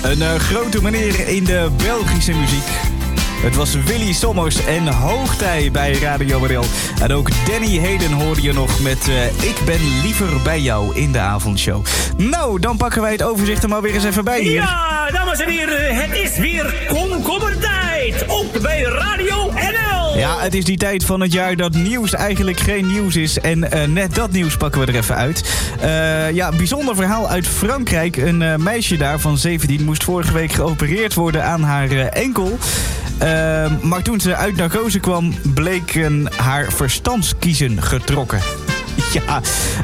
Een grote meneer in de Belgische muziek. Het was Willy Sommers en Hoogtij bij Radio Bril. En ook Danny Hayden hoorde je nog met Ik ben liever bij jou in de avondshow. Nou, dan pakken wij het overzicht er maar weer eens even bij hier. Ja, dames en heren, het is weer komkommertijd op bij Radio NL. Ja, het is die tijd van het jaar dat nieuws eigenlijk geen nieuws is. En net dat nieuws pakken we er even uit. Bijzonder verhaal uit Frankrijk. Een meisje daar van 17 moest vorige week geopereerd worden aan haar enkel. Maar toen ze uit narcose kwam, bleken haar verstandskiezen getrokken. Ja,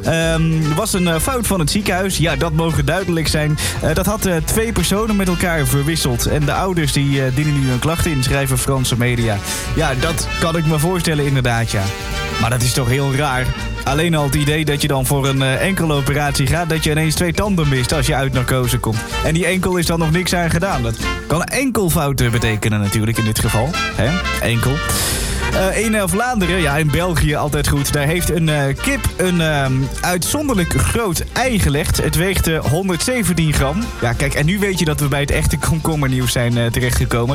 er was een fout van het ziekenhuis. Ja, dat mogen duidelijk zijn. Dat had 2 personen met elkaar verwisseld. En de ouders die dienen nu hun klachten in, schrijven Franse media. Ja, dat kan ik me voorstellen inderdaad, ja. Maar dat is toch heel raar. Alleen al het idee dat je dan voor een enkele operatie gaat, dat je ineens 2 tanden mist als je uit narcose komt. En die enkel is dan nog niks aan gedaan. Dat kan enkelfouten betekenen natuurlijk in dit geval. Hè? Enkel. In Vlaanderen, ja, in België altijd goed. Daar heeft een kip een uitzonderlijk groot ei gelegd. Het weegt 117 gram. Ja, kijk, en nu weet je dat we bij het echte komkommernieuws zijn terechtgekomen.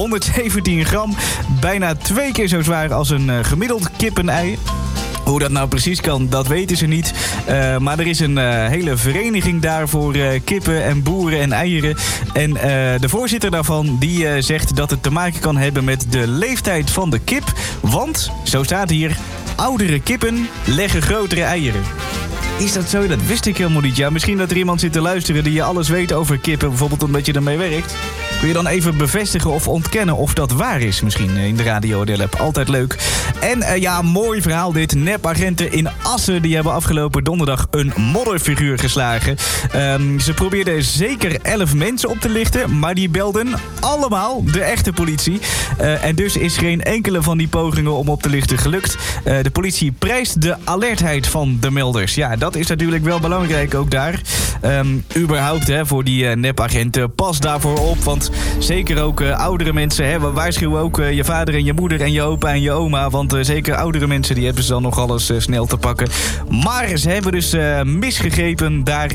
117 gram, bijna 2 keer zo zwaar als een gemiddeld kippenei. Hoe dat nou precies kan, dat weten ze niet. Maar er is een hele vereniging daar voor kippen en boeren en eieren. En de voorzitter daarvan die zegt dat het te maken kan hebben met de leeftijd van de kip. Want, zo staat hier, oudere kippen leggen grotere eieren. Is dat zo? Dat wist ik helemaal niet. Ja, misschien dat er iemand zit te luisteren die je alles weet over kippen, bijvoorbeeld omdat je ermee werkt. Kun je dan even bevestigen of ontkennen of dat waar is misschien in de Radio Delap. Altijd leuk. En mooi verhaal dit. Nepagenten in Assen die hebben afgelopen donderdag een modderfiguur geslagen. Ze probeerden zeker 11 mensen op te lichten, maar die belden allemaal de echte politie. En dus is geen enkele van die pogingen om op te lichten gelukt. De politie prijst de alertheid van de melders. Ja, dat is natuurlijk wel belangrijk ook daar. Überhaupt voor die nepagenten, pas daarvoor op. Want zeker ook oudere mensen, we waarschuwen ook je vader en je moeder en je opa en je oma. Want zeker oudere mensen, die hebben ze dan nog alles snel te pakken. Maar ze hebben dus misgegrepen daar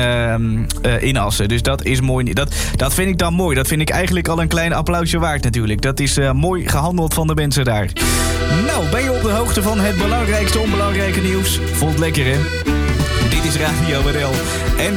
in Assen. Dus dat is mooi. Dat vind ik dan mooi. Dat vind ik eigenlijk al een klein applausje waard natuurlijk. Dat is mooi gehandeld van de mensen daar. Nou, ben je op de hoogte van het belangrijkste onbelangrijke nieuws? Vond het lekker, hè? Dit is Radio NL. En